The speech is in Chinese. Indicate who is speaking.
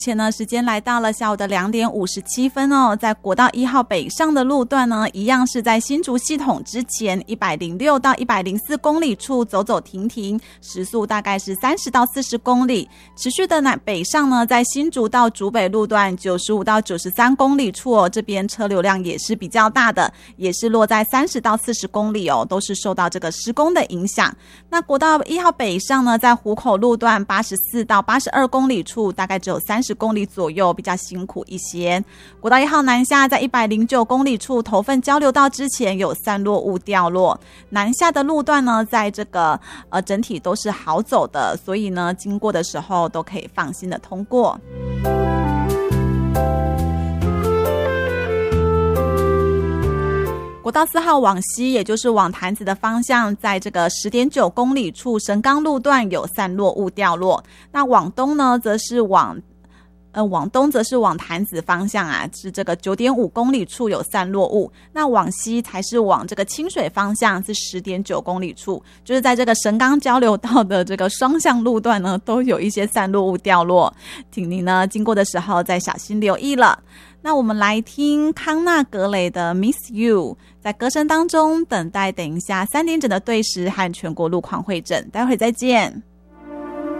Speaker 1: 且呢，时间来到了下午的2点57分哦，在国道1号北上的路段呢，一样是在新竹系统之前106到104公里处走走停停，时速大概是30到40公里。持续的北上呢，在新竹到竹北路段95到93公里处哦，这边车流量也是比较大的，也是落在30到40公里哦，都是受到这个施工的影响。那国道1号北上呢，在湖口路段84到82公里处，大概只有30公里左右，比较辛苦一些。国道1号南下在109公里处头份交流道之前有散落物掉落，南下的路段呢，在这个整体都是好走的，所以呢，经过的时候都可以放心的通过。国道4号往西，也就是往潭子的方向，在这个10点9公里处神冈路段有散落物掉落。那往东呢，则是往东则是往潭子方向啊，是这个9点5公里处有散落物。那往西才是往这个清水方向，是10点9公里处，就是在这个神冈交流道的这个双向路段呢，都有一些散落物掉落，请您呢经过的时候再小心留意了。那我们来听康纳格雷的 Miss You， 在歌声当中等一下3点整的对时和全国路况会诊，待会再见。